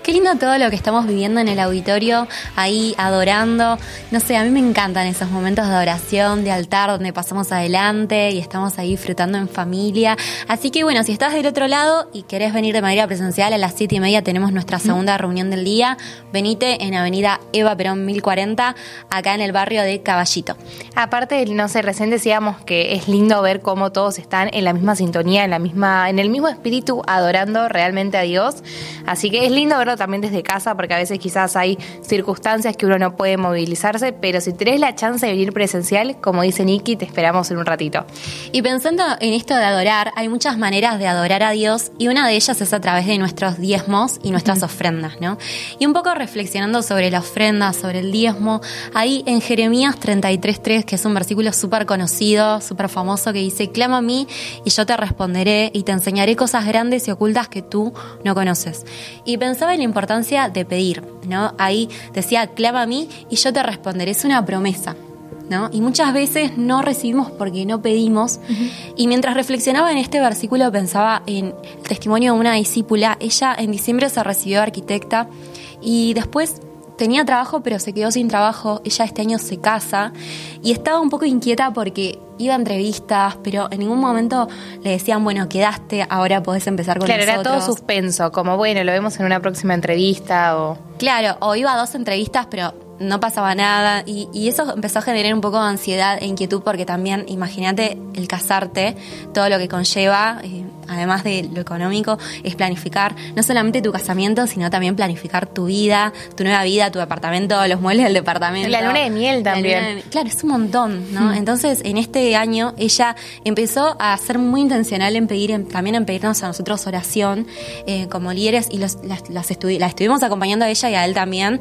Qué lindo todo lo que estamos viviendo en el auditorio, ahí adorando. No sé, a mí me encantan esos momentos de adoración, de altar, donde pasamos adelante y estamos ahí disfrutando en familia. Así que bueno, si estás del otro lado y querés venir de manera presencial, a las 7:30 tenemos nuestra segunda reunión del día. Venite en Avenida Eva Perón 1040, acá en el barrio de Caballito. Aparte, no sé, recién decíamos que es lindo ver cómo todos están en la misma sintonía, en el mismo espíritu, adorando realmente a Dios. Así que es lindo verlo también desde casa, porque a veces quizás hay circunstancias que uno no puede movilizarse, pero si tenés la chance de venir presencial, como dice Nikki, te esperamos en un ratito. Y pensando en esto de adorar, hay muchas maneras de adorar a Dios y una de ellas es a través de nuestros diezmos y nuestras ofrendas, ¿no? Y un poco reflexionando sobre la ofrenda, sobre el diezmo, ahí en Jeremías 33:3, que es un versículo súper conocido, súper famoso, que dice: clama a mí y yo te responderé y te enseñaré cosas grandes y ocultas que tú no conoces. Y pensaba en la importancia de pedir, ¿no? Ahí decía: clama a mí y yo te responderé. Es una promesa, ¿no? Y muchas veces no recibimos porque no pedimos. Y mientras reflexionaba en este versículo pensaba en el testimonio de una discípula. Ella en diciembre se recibió arquitecta y después tenía trabajo, pero se quedó sin trabajo. Ella este año se casa y estaba un poco inquieta porque iba a entrevistas, pero en ningún momento le decían: bueno, quedaste, ahora podés empezar con nosotros. Claro, era todo suspenso, como bueno, lo vemos en una próxima entrevista o... Claro, o iba a 2 entrevistas, pero no pasaba nada, y eso empezó a generar un poco de ansiedad e inquietud, porque también, imagínate, el casarte, todo lo que conlleva, además de lo económico, es planificar no solamente tu casamiento, sino también planificar tu vida, tu nueva vida, tu departamento, los muebles del departamento. La luna de miel también. Claro, es un montón, ¿no? Entonces, en este año, ella empezó a ser muy intencional en pedir, también en pedirnos a nosotros oración, como líderes, y la estuvimos acompañando a ella y a él también,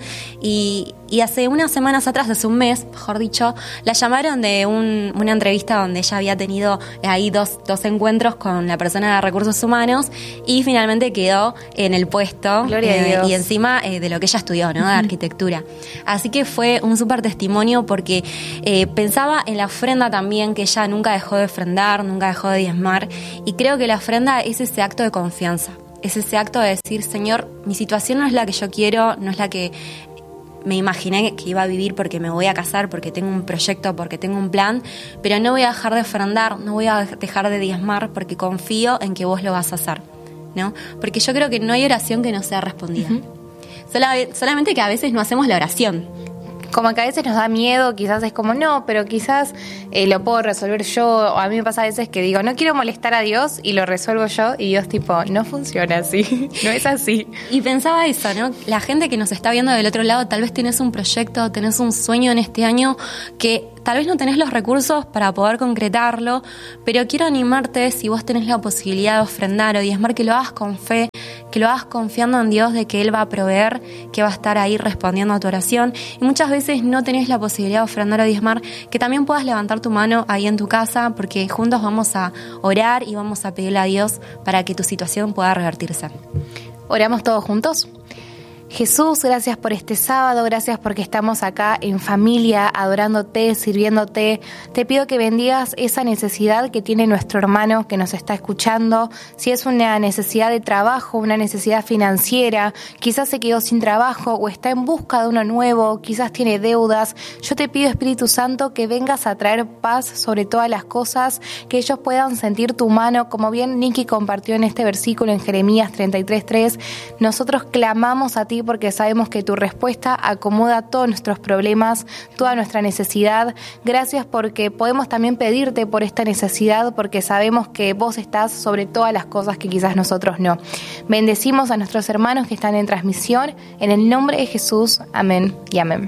y hace unas semanas atrás, hace un mes, mejor dicho, la llamaron de una entrevista donde ella había tenido ahí dos encuentros con la persona de recursos humanos y finalmente quedó en el puesto. Gloria a Dios. Y encima de lo que ella estudió, ¿no? De arquitectura. Así que fue un súper testimonio porque pensaba en la ofrenda también, que ella nunca dejó de ofrendar, nunca dejó de diezmar, y creo que la ofrenda es ese acto de confianza, es ese acto de decir: Señor, mi situación no es la que yo quiero, no es la que me imaginé que iba a vivir, porque me voy a casar, porque tengo un proyecto, porque tengo un plan, pero no voy a dejar de ofrendar, no voy a dejar de diezmar, porque confío en que vos lo vas a hacer, ¿no? Porque yo creo que no hay oración que no sea respondida. Solamente que a veces no hacemos la oración. Como que a veces nos da miedo, quizás es como no, pero quizás lo puedo resolver yo. O a mí me pasa a veces que digo, no quiero molestar a Dios y lo resuelvo yo, y Dios tipo, no funciona así, no es así. Y pensaba eso, ¿no? La gente que nos está viendo del otro lado, tal vez tenés un proyecto, tenés un sueño en este año que tal vez no tenés los recursos para poder concretarlo, pero quiero animarte, si vos tenés la posibilidad de ofrendar o diezmar, que lo hagas con fe, que lo hagas confiando en Dios de que Él va a proveer, que va a estar ahí respondiendo a tu oración. Y muchas veces no tenés la posibilidad de ofrendar o diezmar, que también puedas levantar tu mano ahí en tu casa, porque juntos vamos a orar y vamos a pedirle a Dios para que tu situación pueda revertirse. ¿Oramos todos juntos? Jesús, gracias por este sábado, gracias porque estamos acá en familia, adorándote, sirviéndote. Te pido que bendigas esa necesidad que tiene nuestro hermano que nos está escuchando. Si es una necesidad de trabajo, una necesidad financiera, quizás se quedó sin trabajo o está en busca de uno nuevo, quizás tiene deudas. Yo te pido, Espíritu Santo, que vengas a traer paz sobre todas las cosas, que ellos puedan sentir tu mano, como bien Nikki compartió en este versículo en Jeremías 33:3. Nosotros clamamos a ti porque sabemos que tu respuesta acomoda todos nuestros problemas, toda nuestra necesidad. Gracias porque podemos también pedirte por esta necesidad, porque sabemos que vos estás sobre todas las cosas que quizás nosotros no. Bendecimos a nuestros hermanos que están en transmisión, en el nombre de Jesús. Amén y amén.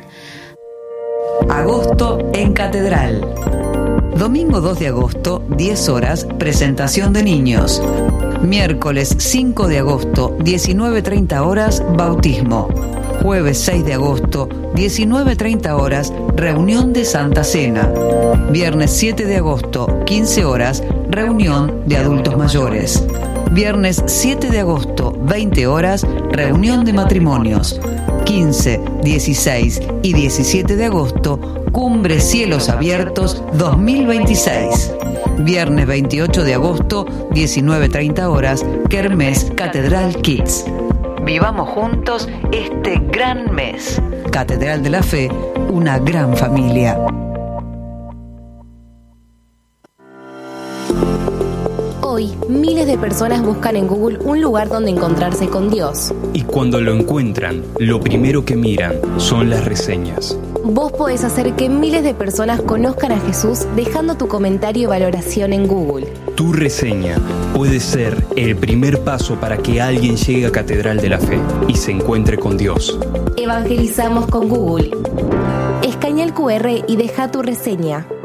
Agosto en Catedral. Domingo 2 de agosto, 10 horas, presentación de niños. Miércoles 5 de agosto, 19:30 horas, bautismo. Jueves 6 de agosto, 19:30 horas, reunión de Santa Cena. Viernes 7 de agosto, 15 horas, reunión de adultos mayores. Viernes 7 de agosto, 20 horas, reunión de matrimonios. 15, 16 y 17 de agosto, Cumbre Cielos Abiertos 2026. Viernes 28 de agosto, 19:30 horas, Kermés Catedral Kids. Vivamos juntos este gran mes. Catedral de la Fe, una gran familia. Hoy, miles de personas buscan en Google un lugar donde encontrarse con Dios. Y cuando lo encuentran, lo primero que miran son las reseñas. Vos podés hacer que miles de personas conozcan a Jesús dejando tu comentario y valoración en Google. Tu reseña puede ser el primer paso para que alguien llegue a Catedral de la Fe y se encuentre con Dios. Evangelizamos con Google. Escanea el QR y deja tu reseña.